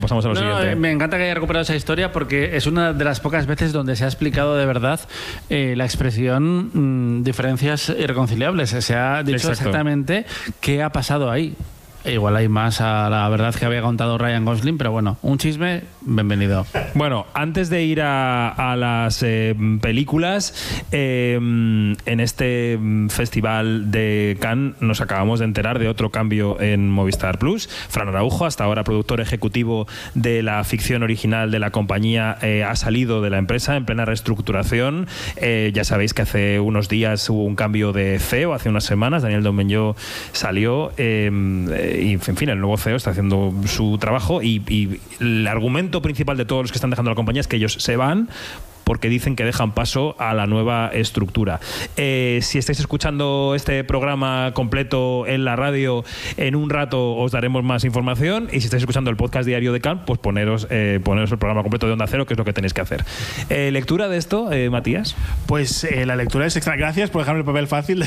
Pasamos a lo siguiente. Me encanta que haya recuperado esa historia porque es una de las pocas veces donde se ha explicado de verdad la expresión diferencias irreconciliables. Se ha dicho exactamente qué ha pasado ahí. Igual hay más a la verdad que había contado Ryan Gosling, pero bueno, un chisme, bienvenido. Bueno, antes de ir a las películas, en este festival de Cannes nos acabamos de enterar de otro cambio en Movistar Plus. Fran Araujo, hasta ahora productor ejecutivo de la ficción original de la compañía, ha salido de la empresa en plena reestructuración. Ya sabéis que hace unos días hubo un cambio de CEO, hace unas semanas, Daniel Domenyo salió. Y en fin, el nuevo CEO está haciendo su trabajo y el argumento principal de todos los que están dejando la compañía es que ellos se van porque dicen que dejan paso a la nueva estructura. Si estáis escuchando este programa completo en la radio, en un rato os daremos más información, y si estáis escuchando el podcast diario de Cannes, pues poneros el programa completo de Onda Cero, que es lo que tenéis que hacer. ¿Lectura de esto, Matías? Pues la lectura es extra. Gracias por dejarme el papel fácil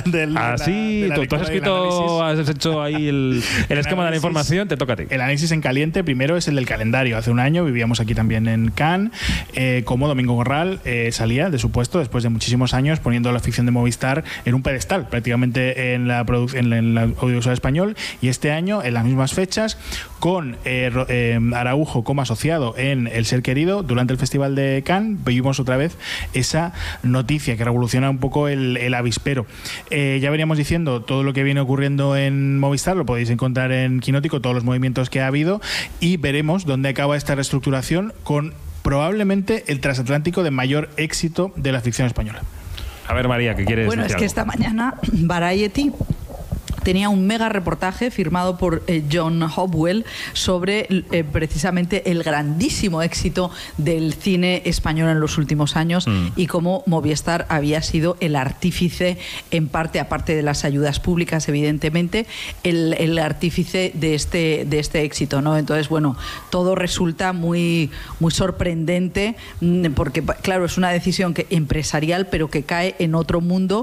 sí, tú has escrito, has hecho ahí el esquema de la información, te toca a ti. El análisis en caliente primero es el del calendario. Hace un año vivíamos aquí también en Cannes, como Domingo Corral salía de su puesto después de muchísimos años poniendo la ficción de Movistar en un pedestal prácticamente en la audiovisual español, y este año en las mismas fechas con Araujo como asociado en El Ser Querido durante el Festival de Cannes vimos otra vez esa noticia que revoluciona un poco el avispero. Ya veníamos diciendo todo lo que viene ocurriendo en Movistar, lo podéis encontrar en Quinótico, todos los movimientos que ha habido, y veremos dónde acaba esta reestructuración con probablemente el transatlántico de mayor éxito de la ficción española. A ver, María, ¿qué quieres decir? Bueno, es que esta mañana Variety tenía un mega reportaje firmado por John Hopwell sobre precisamente el grandísimo éxito del cine español en los últimos años y cómo Movistar había sido el artífice, en parte, aparte de las ayudas públicas, evidentemente, el artífice de este éxito, ¿no? Entonces, bueno, todo resulta muy, muy sorprendente porque, claro, es una decisión empresarial, pero que cae en otro mundo,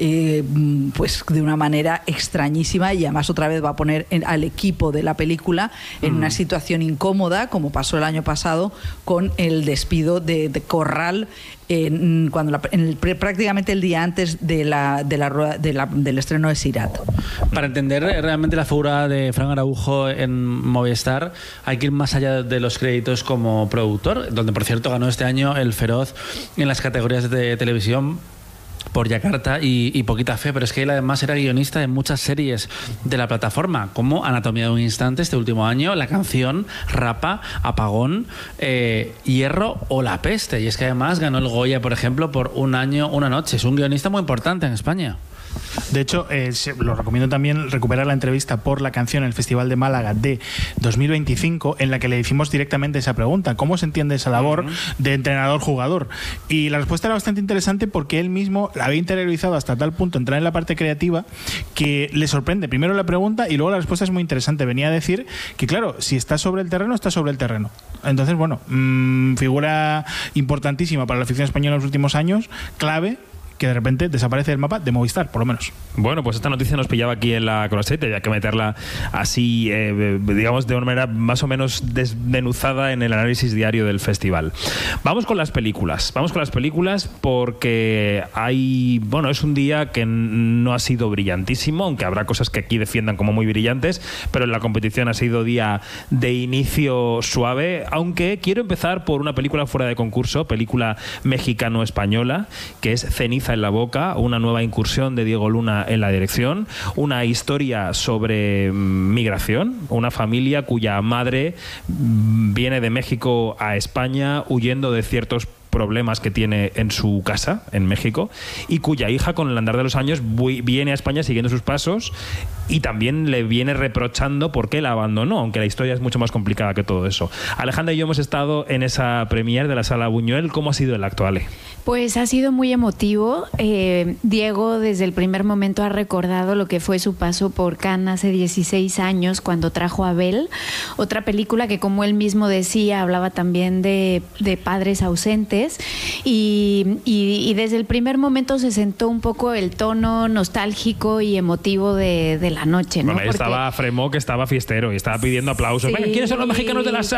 pues de una manera extrañísima, y además otra vez va a poner al equipo de la película en una situación incómoda, como pasó el año pasado con el despido de Corral prácticamente el día antes del estreno de Sirat. Para entender realmente la figura de Fran Araujo en Movistar hay que ir más allá de los créditos como productor, donde por cierto ganó este año el Feroz en las categorías de televisión por Yakarta y Poquita Fe, pero es que él además era guionista de muchas series de la plataforma, como Anatomía de un Instante este último año, La Canción, Rapa, Apagón, Hierro o La Peste. Y es que además ganó el Goya, por ejemplo, por Un año, una noche. Es un guionista muy importante en España. De hecho, lo recomiendo también recuperar la entrevista por La Canción en el Festival de Málaga de 2025, en la que le hicimos directamente esa pregunta: ¿cómo se entiende esa labor de entrenador-jugador? Y la respuesta era bastante interesante porque él mismo la había interiorizado hasta tal punto entrar en la parte creativa que le sorprende primero la pregunta y luego la respuesta es muy interesante. Venía a decir que, claro, si está sobre el terreno, está sobre el terreno. Entonces, bueno, figura importantísima para la ficción española en los últimos años, clave, que de repente desaparece del mapa de Movistar, por lo menos. Bueno, pues esta noticia nos pillaba aquí en la Croisette, había que meterla así, digamos, de una manera más o menos desmenuzada en el análisis diario del festival. Vamos con las películas porque es un día que no ha sido brillantísimo, aunque habrá cosas que aquí defiendan como muy brillantes, pero en la competición ha sido día de inicio suave, aunque quiero empezar por una película fuera de concurso, película mexicano-española, que es Ceniza en la boca, una nueva incursión de Diego Luna en la dirección, una historia sobre migración, una familia cuya madre viene de México a España huyendo de ciertos problemas que tiene en su casa, en México, y cuya hija, con el andar de los años, viene a España siguiendo sus pasos y también le viene reprochando por qué la abandonó, aunque la historia es mucho más complicada que todo eso. Alejandra y yo hemos estado en esa premier de la Sala Buñuel. ¿Cómo ha sido el acto, Ale? Pues ha sido muy emotivo. Diego desde el primer momento ha recordado lo que fue su paso por Cannes hace 16 años cuando trajo a Abel, otra película que, como él mismo decía, hablaba también de padres ausentes, y desde el primer momento se sentó un poco el tono nostálgico y emotivo de la noche, ¿no? Bueno, estaba Fremó, que estaba fiestero y estaba pidiendo aplausos. Sí. Venga, ¿quiénes son los mexicanos de la sala?